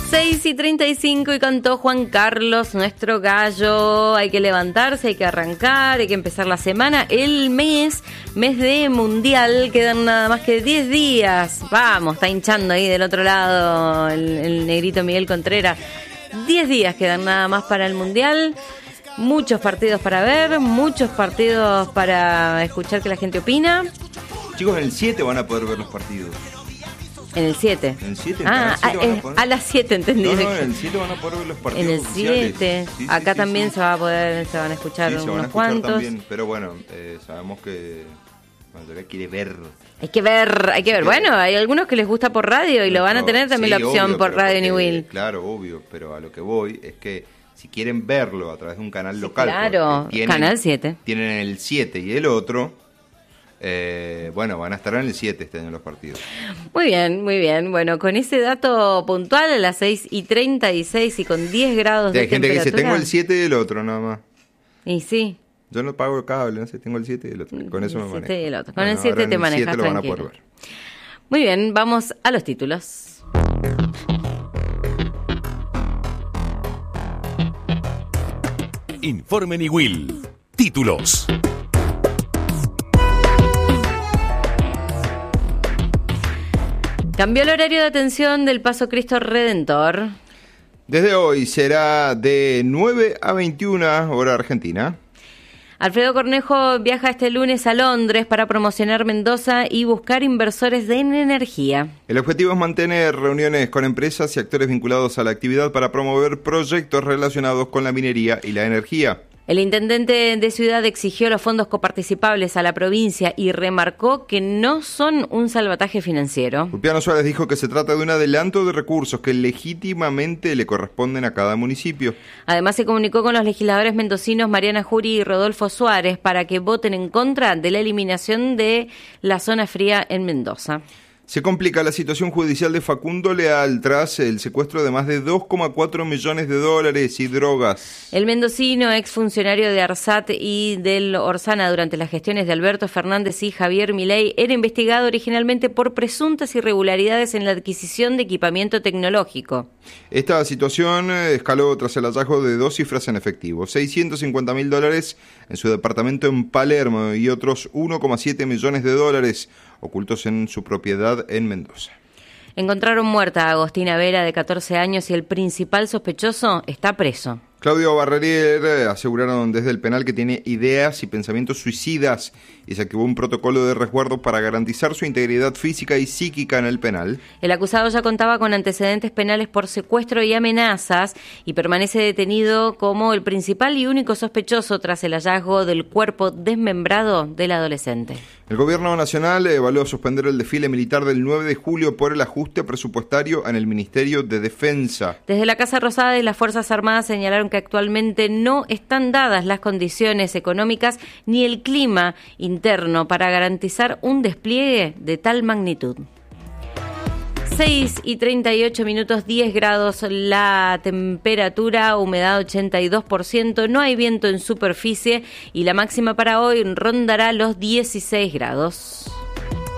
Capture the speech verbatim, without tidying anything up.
seis y treinta y cinco y cantó Juan Carlos, nuestro gallo. Hay que levantarse, hay que arrancar, hay que empezar la semana. El mes, mes de mundial, quedan nada más que diez días. Vamos, está hinchando ahí del otro lado el, el negrito Miguel Contreras. diez días quedan nada más para el mundial. Muchos partidos para ver, muchos partidos para escuchar que la gente opina. Chicos, en el siete van a poder ver los partidos. En el siete. En el siete. Ah, a, eh, a las siete, entendí. No, no, en el siete van a poder ver los partidos. En el oficiales. siete. Sí, sí, Acá sí, también sí. se va a poder, se van a escuchar Sí, se unos van a escuchar cuantos. también, pero bueno, eh, sabemos que la mayoría quiere ver. Hay que ver, hay que ver. Bueno, hay algunos que les gusta por radio y lo van a tener también Sí, la opción obvio, por pero Radio porque- New Will. Claro, obvio, pero a lo que voy es que si quieren verlo a través de un canal Sí, local, claro, porque tienen, Canal siete. tienen el siete y el otro, eh, bueno, van a estar en el siete este año los partidos. Muy bien, muy bien. Bueno, con ese dato puntual a las seis y treinta y seis y con diez grados Y de hay gente que dice, temperatura. tengo el siete y el otro nada más. Y sí. Yo no pago el cable, no sé, tengo el siete y el otro. Con eso El me siete manejo. y el otro. Con Bueno, el siete ahora en te el manejas siete lo van a tranquilo. poder ver. Muy bien, vamos a los títulos. Informe New Will. Títulos. Cambió el horario de atención del Paso Cristo Redentor. Desde hoy será de nueve a veintiuna hora argentina. Alfredo Cornejo viaja este lunes a Londres para promocionar Mendoza y buscar inversores de en energía. El objetivo es mantener reuniones con empresas y actores vinculados a la actividad para promover proyectos relacionados con la minería y la energía. El intendente de Ciudad exigió los fondos coparticipables a la provincia y remarcó que no son un salvataje financiero. Ulpiano Suárez dijo que se trata de un adelanto de recursos que legítimamente le corresponden a cada municipio. Además se comunicó con los legisladores mendocinos Mariana Jury y Rodolfo Suárez para que voten en contra de la eliminación de la zona fría en Mendoza. Se complica la situación judicial de Facundo Leal tras el secuestro de más de dos coma cuatro millones de dólares y drogas. El mendocino, exfuncionario de ARSAT y del Orsana durante las gestiones de Alberto Fernández y Javier Milei, era investigado originalmente por presuntas irregularidades en la adquisición de equipamiento tecnológico. Esta situación escaló tras el hallazgo de dos cifras en efectivo, seiscientos cincuenta mil dólares en su departamento en Palermo y otros uno coma siete millones de dólares ocultos en su propiedad en Mendoza. Encontraron muerta a Agostina Vera, de catorce años, y el principal sospechoso está preso. Claudio Barrerier eh, aseguraron desde el penal que tiene ideas y pensamientos suicidas y se activó un protocolo de resguardo para garantizar su integridad física y psíquica en el penal. El acusado ya contaba con antecedentes penales por secuestro y amenazas y permanece detenido como el principal y único sospechoso tras el hallazgo del cuerpo desmembrado del adolescente. El gobierno nacional evaluó suspender el desfile militar del nueve de julio por el ajuste presupuestario en el Ministerio de Defensa. Desde la Casa Rosada y las Fuerzas Armadas señalaron que actualmente no están dadas las condiciones económicas ni el clima interno para garantizar un despliegue de tal magnitud. seis y treinta y ocho minutos, diez grados la temperatura, humedad ochenta y dos por ciento, no hay viento en superficie y la máxima para hoy rondará los dieciséis grados.